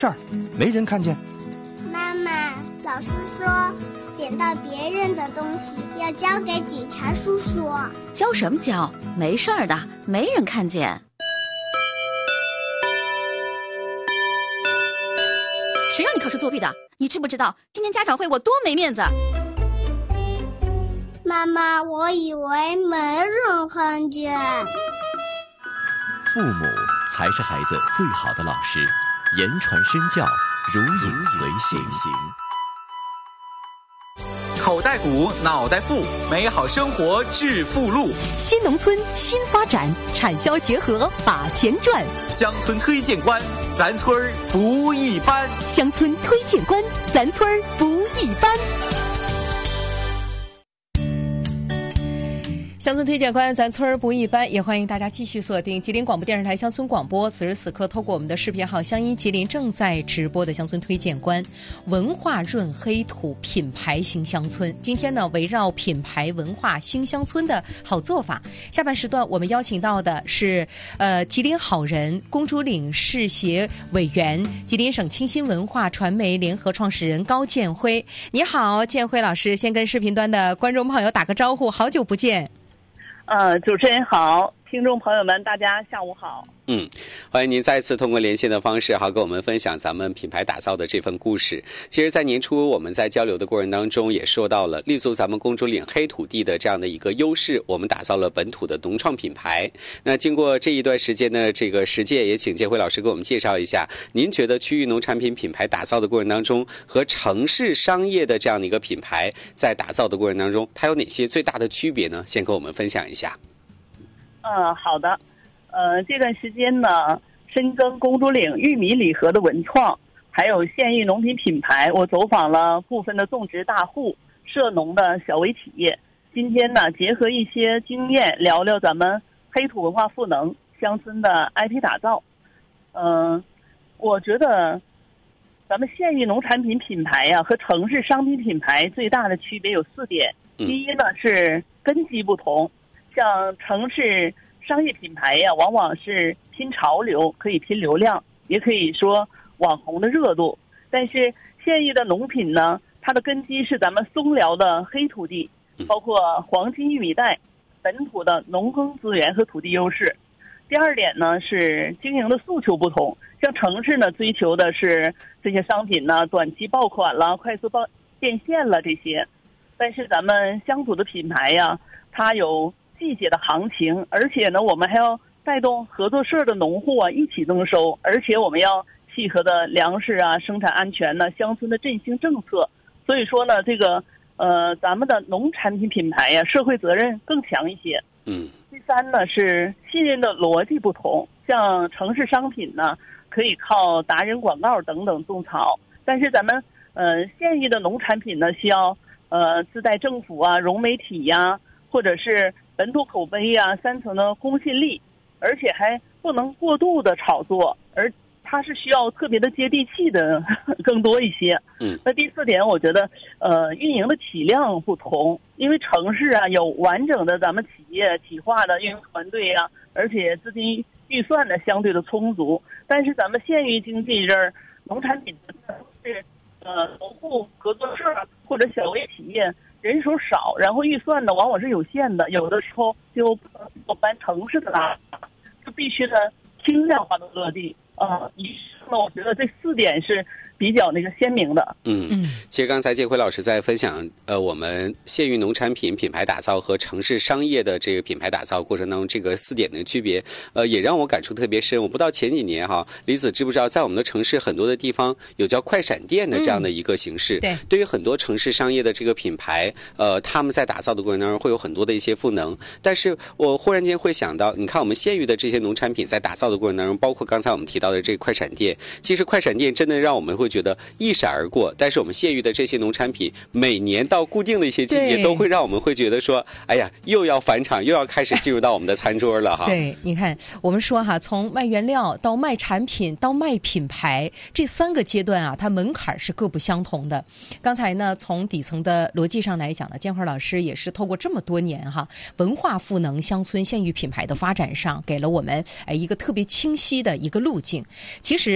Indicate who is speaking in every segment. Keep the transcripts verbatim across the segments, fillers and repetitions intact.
Speaker 1: 这儿没人看见。
Speaker 2: 妈妈，老师说捡到别人的东西要交给警察叔叔。
Speaker 3: 交什么交？没事儿的，没人看见。谁让你考试作弊的？你知不知道今天家长会我多没面子？
Speaker 2: 妈妈，我以为没人看见。
Speaker 4: 父母才是孩子最好的老师，言传身教，如影随形。
Speaker 5: 口袋鼓，脑袋富，美好生活致富路。
Speaker 6: 新农村新发展，产销结合把钱赚。
Speaker 5: 乡村推荐官，咱村儿不一般。
Speaker 6: 乡村推荐官，咱村儿不一般。
Speaker 7: 乡村推荐官，咱村儿不一般，也欢迎大家继续锁定吉林广播电视台乡村广播。此时此刻，透过我们的视频号乡音吉林正在直播的乡村推荐官，文化润黑土品牌新乡村。今天呢，围绕品牌文化新乡村的好做法，下半时段我们邀请到的是呃吉林好人公主岭市协委员、吉林省清新文化传媒联合创始人高建辉。你好，建辉老师，先跟视频端的观众朋友打个招呼，好久不见。
Speaker 8: 呃，主持人好，听众朋友们，大家下午好。
Speaker 9: 嗯，欢迎您再次通过连线的方式，好跟我们分享咱们品牌打造的这份故事。其实，在年初我们在交流的过程当中，也说到了立足咱们公主岭黑土地的这样的一个优势，我们打造了本土的农创品牌。那经过这一段时间的这个实践，也请建辉老师给我们介绍一下，您觉得区域农产品品牌打造的过程当中，和城市商业的这样的一个品牌在打造的过程当中，它有哪些最大的区别呢？先跟我们分享一下。
Speaker 8: 嗯，好的。呃，这段时间呢，深耕公主岭玉米礼盒的文创，还有县域农品品牌，我走访了部分的种植大户、涉农的小微企业。今天呢，结合一些经验，聊聊咱们黑土文化赋能乡村的 I P 打造。嗯、呃，我觉得咱们县域农产品品牌呀、啊、和城市商品品牌最大的区别有四点。第一呢是根基不同，像城市商业品牌呀，往往是拼潮流，可以拼流量，也可以说网红的热度。但是县域的农品呢，它的根基是咱们松辽的黑土地，包括黄金玉米带，本土的农耕资源和土地优势。第二点呢是经营的诉求不同，像城市呢追求的是这些商品呢短期爆款了、快速爆变现了这些，但是咱们乡土的品牌呀，它有季节的行情，而且呢我们还要带动合作社的农户啊一起增收，而且我们要契合的粮食啊、生产安全呢、乡村的振兴政策。所以说呢，这个呃咱们的农产品品牌呀，社会责任更强一些。
Speaker 9: 嗯。
Speaker 8: 第三呢是信任的逻辑不同，像城市商品呢可以靠达人广告等等种草，但是咱们呃县域的农产品呢需要呃自带政府啊、融媒体呀、啊，或者是本土口碑呀、啊、三层的公信力，而且还不能过度的炒作，而它是需要特别的接地气的更多一些。
Speaker 9: 嗯，
Speaker 8: 那第四点，我觉得呃运营的体量不同，因为城市啊有完整的咱们企业企划的运营团队啊，而且资金预算呢相对的充足，但是咱们县域经济这儿农产品是呃农户合作社或者小微企业人手少，然后预算呢往往是有限的，有的时候就我们城市的啦，就必须的轻量化的落地。呃，以上呢，我觉得这四点是比较那个鲜明的。
Speaker 9: 嗯嗯，其实刚才建辉老师在分享，呃，我们县域农产品品牌打造和城市商业的这个品牌打造过程当中，这个四点的区别，呃，也让我感触特别深。我不知道前几年哈，李子知不知道，在我们的城市很多的地方有叫快闪店的这样的一个形式。嗯、对，对于很多城市商业的这个品牌，呃，他们在打造的过程当中会有很多的一些赋能。但是我忽然间会想到，你看我们县域的这些农产品在打造的过程当中，包括刚才我们提到的这个快闪店，其实快闪店真的让我们会觉得一闪而过，但是我们县域的这些农产品每年到固定的一些季节都会让我们会觉得说，哎呀，又要返场，又要开始进入到我们的餐桌了哈。
Speaker 7: 对，你看我们说哈，从卖原料到卖产品到卖品牌，这三个阶段啊，它门槛是各不相同的。刚才呢，从底层的逻辑上来讲呢，建辉老师也是透过这么多年哈，文化赋能乡村县域品牌的发展上，给了我们哎一个特别清晰的一个路径。其实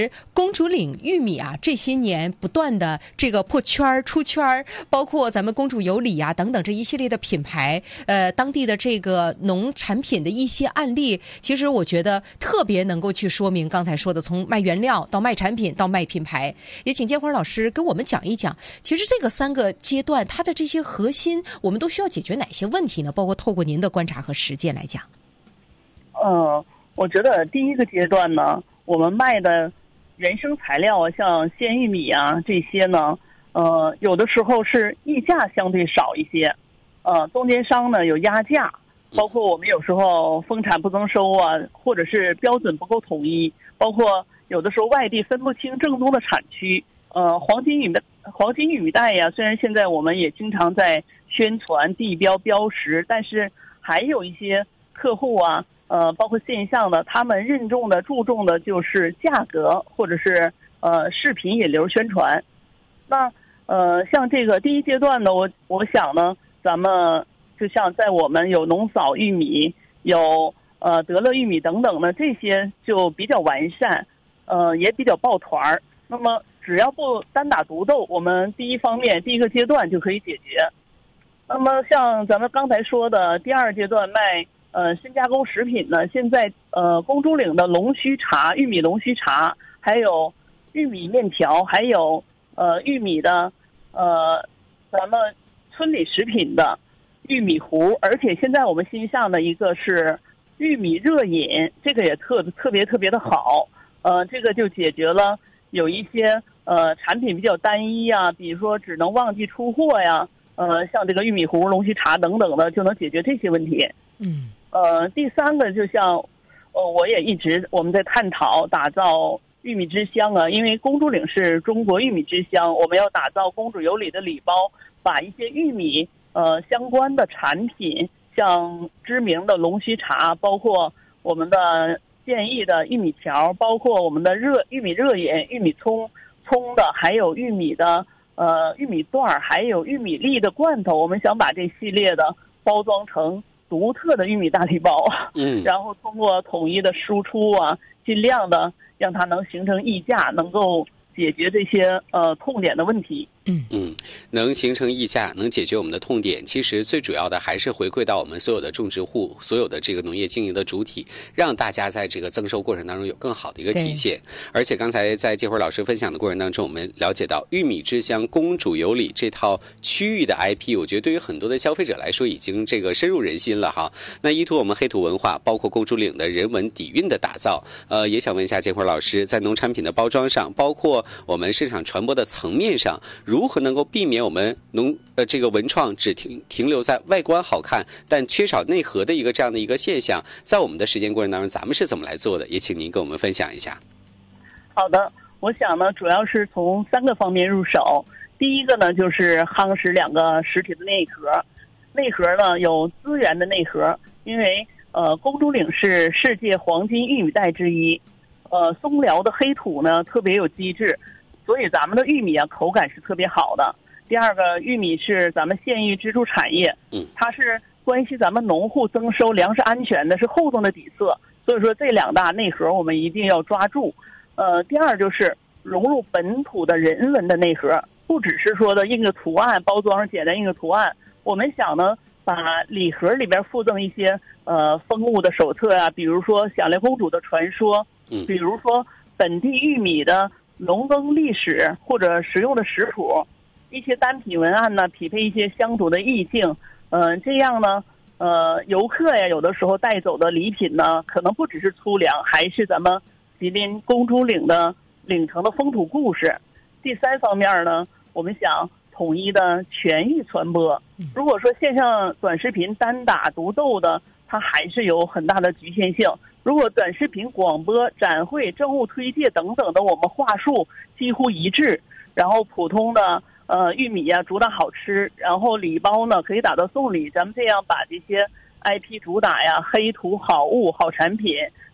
Speaker 7: 实公主岭玉米啊，这些年不断的这个破圈儿出圈儿，包括咱们公主有礼啊等等这一系列的品牌，呃，当地的这个农产品的一些案例，其实我觉得特别能够去说明刚才说的，从卖原料到卖产品到卖品牌。也请建辉老师跟我们讲一讲，其实这个三个阶段，它的这些核心，我们都需要解决哪些问题呢？包括透过您的观察和实践来讲。
Speaker 8: 嗯，我觉得第一个阶段呢，我们卖的原生材料啊，像鲜玉米啊这些呢，呃，有的时候是溢价相对少一些，呃，中间商呢有压价，包括我们有时候丰产不增收啊，或者是标准不够统一，包括有的时候外地分不清正宗的产区，呃，黄金玉米黄金玉米带呀，虽然现在我们也经常在宣传地标标识，但是还有一些客户啊。呃，包括线上的，他们认重的、注重的就是价格，或者是呃视频引流宣传。那呃，像这个第一阶段呢，我我想呢，咱们就像在我们有农嫂玉米、有呃德乐玉米等等的这些就比较完善，呃也比较抱团儿。那么只要不单打独斗，我们第一方面第一个阶段就可以解决。那么像咱们刚才说的第二阶段卖。呃，深加工食品呢，现在呃，公主岭的龙须茶、玉米龙须茶，还有玉米面条，还有呃玉米的呃，咱们村里食品的玉米糊，而且现在我们新上的一个是玉米热饮，这个也特特别特别的好，呃，这个就解决了有一些呃产品比较单一啊，比如说只能旺季出货呀，呃，像这个玉米糊、龙须茶等等的，就能解决这些问题。
Speaker 7: 嗯。
Speaker 8: 呃，第三个就像，呃，我也一直我们在探讨打造玉米之乡啊，因为公主岭是中国玉米之乡，我们要打造公主有礼的礼包，把一些玉米呃相关的产品，像知名的龙须茶，包括我们的建议的玉米条，包括我们的热玉米热饮、玉米葱葱的，还有玉米的呃玉米段，还有玉米粒的罐头，我们想把这系列的包装成独特的玉米大礼包，嗯，然后通过统一的输出啊，尽量的让它能形成溢价，能够解决这些呃痛点的问题。
Speaker 9: 嗯嗯，能形成溢价，能解决我们的痛点。其实最主要的还是回馈到我们所有的种植户、所有的这个农业经营的主体，让大家在这个增收过程当中有更好的一个体现。而且刚才在建辉老师分享的过程当中，我们了解到玉米之乡、公主有礼这套区域的 I P， 我觉得对于很多的消费者来说已经这个深入人心了哈。那依托我们黑土文化，包括公主岭的人文底蕴的打造，呃，也想问一下建辉老师，在农产品的包装上，包括我们市场传播的层面上，如何能够避免我们农呃这个文创只停停留在外观好看，但缺少内核的一个这样的一个现象，在我们的实践过程当中，咱们是怎么来做的？也请您跟我们分享一下。
Speaker 8: 好的，我想呢，主要是从三个方面入手。第一个呢，就是夯实两个实体的内核。内核呢有资源的内核，因为呃公主岭是世界黄金玉米带之一，呃松辽的黑土呢特别有机质。所以咱们的玉米啊，口感是特别好的。第二个，玉米是咱们县域支柱产业，嗯，它是关系咱们农户增收、粮食安全的，是厚重的底色。所以说这两大内核我们一定要抓住。呃，第二就是融入本土的人文的内核，不只是说的印个图案，包装上简单印个图案。我们想呢，把礼盒里边附赠一些呃风物的手册啊，比如说响亮公主的传说，嗯，比如说本地玉米的农耕历史或者实用的食谱，一些单品文案呢，匹配一些乡土的意境，嗯、呃，这样呢，呃，游客呀，有的时候带走的礼品呢，可能不只是粗粮，还是咱们吉林公主岭的岭城的风土故事。第三方面呢，我们想统一的全域传播。如果说线上短视频单打独斗的，它还是有很大的局限性。如果短视频、广播、展会、政务推介等等的，我们话术几乎一致，然后普通的呃玉米呀、啊、主打好吃，然后礼包呢可以打到送礼，咱们这样把这些 I P 主打呀、黑土好物、好产品，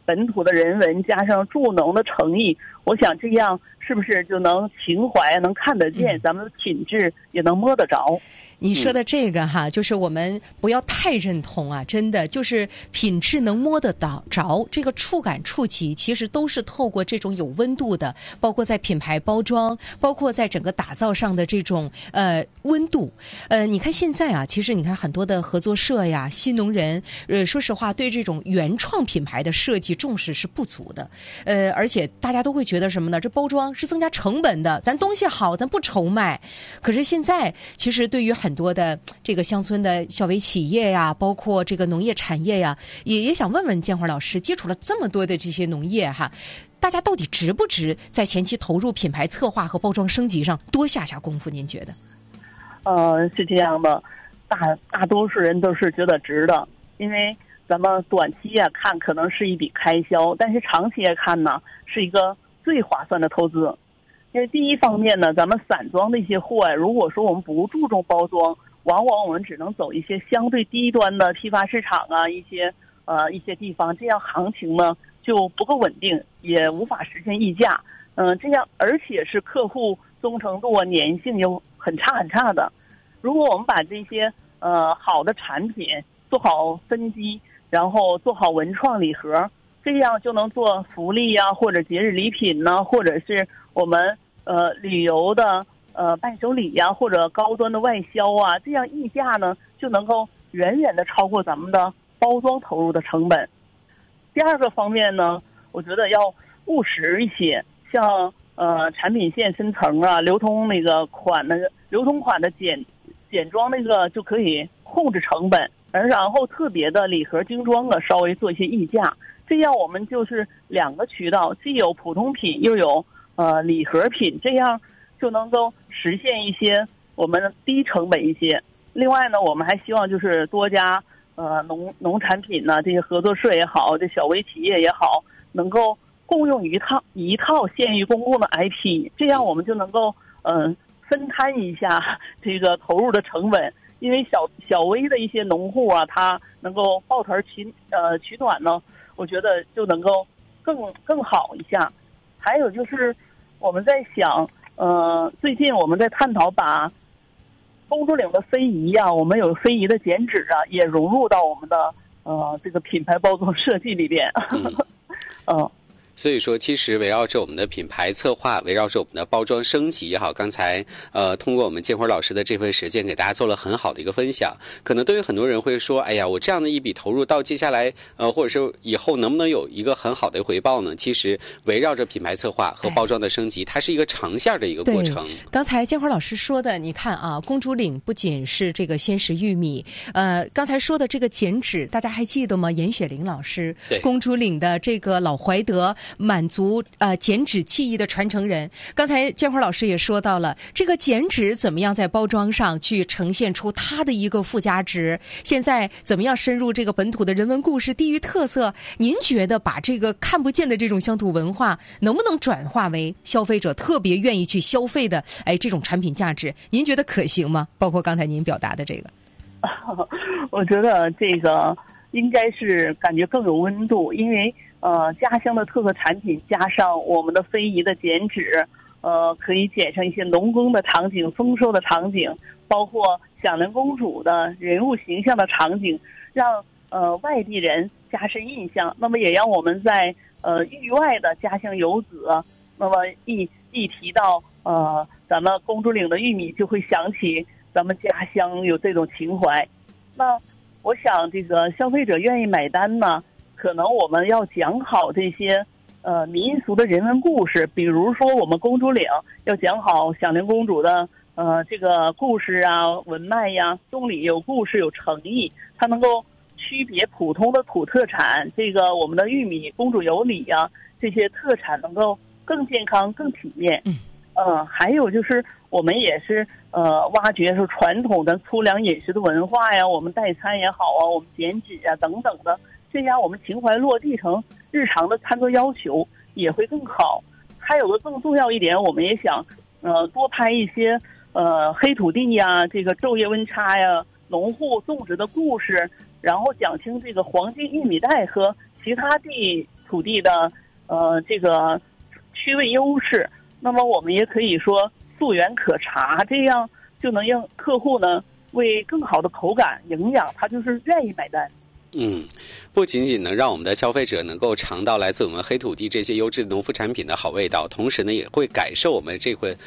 Speaker 8: 本土的人文，加上助农的诚意，我想这样是不是就能情怀能看得见，咱们的品质也能摸得着。
Speaker 7: 你说的这个哈，就是我们不要太认同啊，真的就是品质能摸得到着，这个触感触及其实都是透过这种有温度的，包括在品牌包装，包括在整个打造上的这种呃温度。呃，你看现在啊，其实你看很多的合作社呀、新农人，呃，说实话对这种原创品牌的设计重视是不足的。呃，而且大家都会觉得什么呢？这包装是增加成本的，咱东西好，咱不愁卖。可是现在其实对于很很多的这个乡村的小微企业呀，包括这个农业产业呀，也也想问问建华老师，接触了这么多的这些农业哈，大家到底值不值在前期投入品牌策划和包装升级上多下下功夫？您觉得？
Speaker 8: 呃，是这样的，大大多数人都是觉得值的，因为咱们短期啊看可能是一笔开销，但是长期来看呢，是一个最划算的投资。因为第一方面呢，咱们散装的一些货呀，如果说我们不注重包装，往往我们只能走一些相对低端的批发市场啊，一些呃一些地方，这样行情呢就不够稳定，也无法实现溢价。嗯、呃，这样而且是客户忠诚度啊、粘性又很差很差的。如果我们把这些呃好的产品做好分级，然后做好文创礼盒，这样就能做福利呀、啊，或者节日礼品呢、啊，或者是我们呃旅游的呃伴手礼呀、啊，或者高端的外销啊，这样溢价呢就能够远远的超过咱们的包装投入的成本。第二个方面呢，我觉得要务实一些，像呃产品线分层啊，流通那个款那个流通款的简简装那个就可以控制成本，而然后特别的礼盒精装的稍微做一些溢价，这样我们就是两个渠道，既有普通品又有呃礼盒品，这样就能够实现一些我们低成本一些。另外呢，我们还希望就是多加呃农农产品呢，这些合作社也好，这小微企业也好，能够共用一套一套县域公共的 I P， 这样我们就能够嗯、呃、分摊一下这个投入的成本。因为小小微的一些农户啊，他能够抱团取呃取暖呢，我觉得就能够更更好一下。还有就是我们在想，呃，最近我们在探讨把公主岭的非遗啊，我们有非遗的剪纸啊，也融入到我们的呃这个品牌包装设计里边。嗯。呃
Speaker 9: 所以说，其实围绕着我们的品牌策划，围绕着我们的包装升级也好，刚才呃通过我们建辉老师的这份实践，给大家做了很好的一个分享。可能对于很多人会说，哎呀，我这样的一笔投入到接下来呃或者是以后能不能有一个很好的回报呢？其实围绕着品牌策划和包装的升级，它是一个长线的一个过程。
Speaker 7: 刚才建辉老师说的，你看啊，公主岭不仅是这个鲜食玉米，呃，刚才说的这个剪纸，大家还记得吗？严雪玲老师，公主岭的这个老怀德。满足呃剪纸技艺的传承人。刚才建辉老师也说到了，这个剪纸怎么样在包装上去呈现出它的一个附加值？现在怎么样深入这个本土的人文故事、地域特色？您觉得把这个看不见的这种乡土文化，能不能转化为消费者特别愿意去消费的哎这种产品价值？您觉得可行吗？包括刚才您表达的这个，
Speaker 8: 我觉得这个应该是感觉更有温度，因为。呃，家乡的特色产品加上我们的非遗的剪纸，呃，可以剪上一些农耕的场景、丰收的场景，包括响铃公主的人物形象的场景，让呃外地人加深印象。那么也让我们在呃域外的家乡游子，那么一一提到呃咱们公主岭的玉米，就会想起咱们家乡有这种情怀。那我想这个消费者愿意买单呢？可能我们要讲好这些呃民俗的人文故事，比如说我们公主岭要讲好响铃公主的呃这个故事啊、文脉呀，送礼有故事有诚意，它能够区别普通的土特产，这个我们的玉米、公主有礼呀这些特产能够更健康、更体面。嗯，呃，还有就是我们也是呃挖掘出传统的粗粮饮食的文化呀，我们代餐也好啊，我们剪纸啊等等的。这样我们情怀落地成日常的餐桌要求也会更好。还有个更重要一点，我们也想呃多拍一些呃黑土地呀、这个昼夜温差呀、农户种植的故事，然后讲清这个黄金玉米带和其他地土地的呃这个区位优势。那么我们也可以说溯源可查，这样就能让客户呢为更好的口感、营养，他就是愿意买单。
Speaker 9: 嗯，不仅仅能让我们的消费者能够尝到来自我们黑土地这些优质农副产品的好味道，同时呢，也会感受我们这块